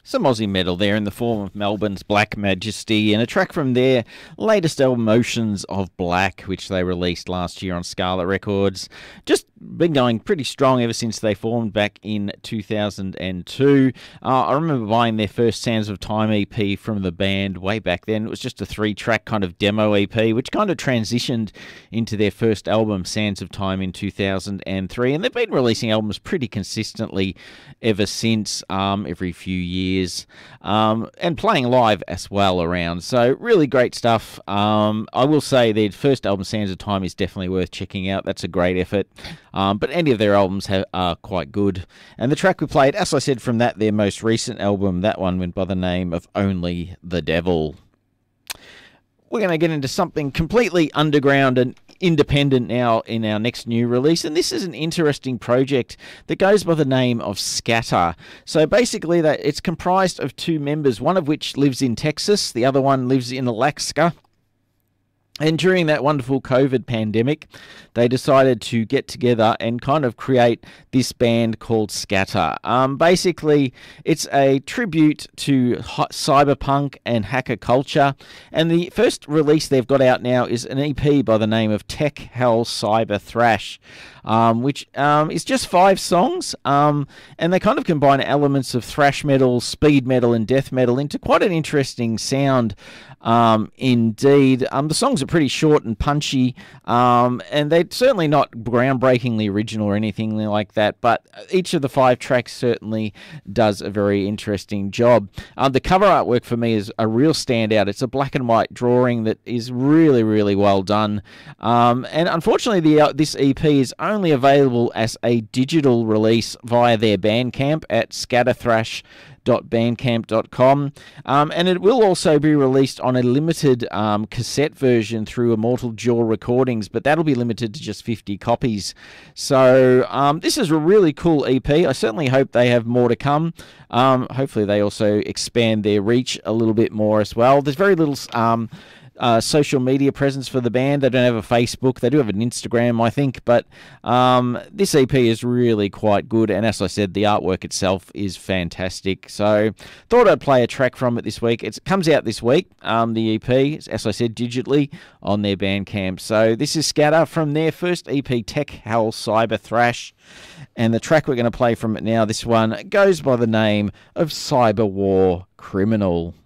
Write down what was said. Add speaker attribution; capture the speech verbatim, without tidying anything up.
Speaker 1: Some Aussie metal there in the form of Melbourne's Black Majesty and a track from their latest album, Oceans of Black, which they released last year on Scarlet Records. Just been going pretty strong ever since they formed back in two thousand two. Uh, I remember buying their first Sands of Time E P from the band way back then. It was just a three-track kind of demo E P, which kind of transitioned into their first album, Sands of Time, in two thousand three. And they've been releasing albums pretty consistently ever since, um, every few years, um, and playing live as well around. So really great stuff. Um, I will say their first album, Sands of Time, is definitely worth checking out. That's a great effort. Um, but any of their albums have, are quite good. And the track we played, as I said, from that, their most recent album, that one went by the name of Only the Devil. We're going to get into something completely underground and independent now in our next new release, and this is an interesting project that goes by the name of Scatter. So basically that it's comprised of two members, one of which lives in Texas, the other one lives in Alaska. And during that wonderful COVID pandemic, they decided to get together and kind of create this band called Scatter. Um, basically, it's a tribute to cyberpunk and hacker culture. And the first release they've got out now is an E P by the name of Tech Hell Cyber Thrash, um, which um, is just five songs. Um, and they kind of combine elements of thrash metal, speed metal, and death metal into quite an interesting sound. Um, indeed. Um, the songs are pretty short and punchy, um, and they're certainly not groundbreakingly original or anything like that, but each of the five tracks certainly does a very interesting job. Um, the cover artwork for me is a real standout. It's a black and white drawing that is really, really well done. Um, and unfortunately, the uh, this E P is only available as a digital release via their Bandcamp at scatterthrash dot bandcamp dot com, um, and it will also be released on a limited um, cassette version through Immortal Jaw Recordings, but that'll be limited to just fifty copies. So um, this is a really cool E P. I certainly hope they have more to come. Um, hopefully they also expand their reach a little bit more as well. There's very little um, Uh, social media presence for the band. They don't have a Facebook. They do have an Instagram, I think, but um, this E P is really quite good, and as I said, the artwork itself is fantastic. So thought I'd play a track from it this week. It's, it comes out this week, um, the E P, as I said, digitally on their Bandcamp. So this is Scatter from their first E P, Tech Hell Cyber Thrash, and the track we're going to play from it now, this one goes by the name of Cyber War Criminal.